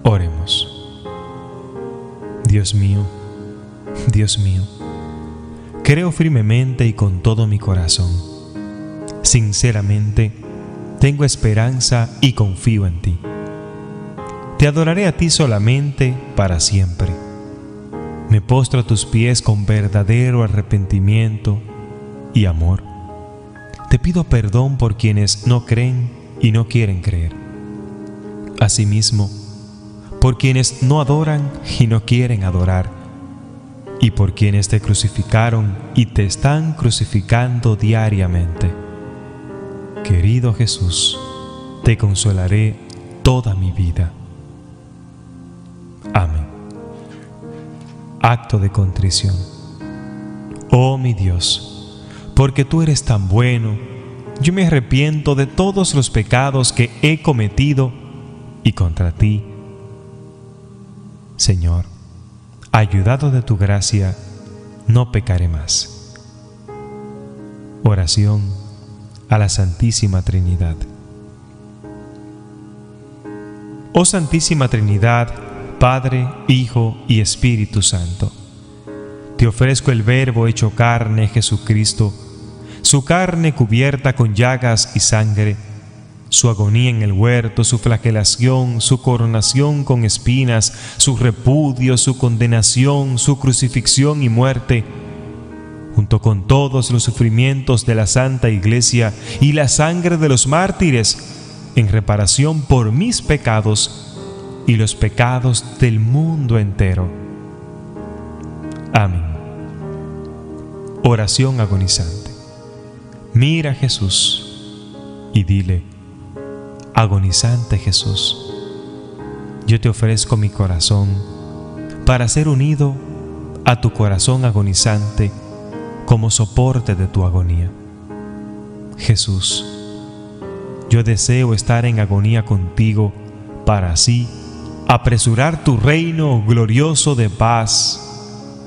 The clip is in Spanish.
Oremos. Dios mío, creo firmemente y con todo mi corazón. Sinceramente, tengo esperanza y confío en ti. Te adoraré a ti solamente para siempre. Me postro a tus pies con verdadero arrepentimiento y amor. Te pido perdón por quienes no creen y no quieren creer. Asimismo, por quienes no adoran y no quieren adorar, y por quienes te crucificaron y te están crucificando diariamente. Querido Jesús, te consolaré toda mi vida. Amén. Acto de contrición. Oh mi Dios, porque tú eres tan bueno, yo me arrepiento de todos los pecados que he cometido y contra ti. Señor, ayudado de tu gracia, no pecaré más. Oración a la Santísima Trinidad. Oh Santísima Trinidad, Padre, Hijo y Espíritu Santo, te ofrezco el Verbo hecho carne, Jesucristo, su carne cubierta con llagas y sangre, su agonía en el huerto, su flagelación, su coronación con espinas, su repudio, su condenación, su crucifixión y muerte, junto con todos los sufrimientos de la Santa Iglesia y la sangre de los mártires, en reparación por mis pecados y los pecados del mundo entero. Amén. Oración agonizante. Mira a Jesús y dile: agonizante Jesús, yo te ofrezco mi corazón para ser unido a tu corazón agonizante como soporte de tu agonía. Jesús, yo deseo estar en agonía contigo para así apresurar tu reino glorioso de paz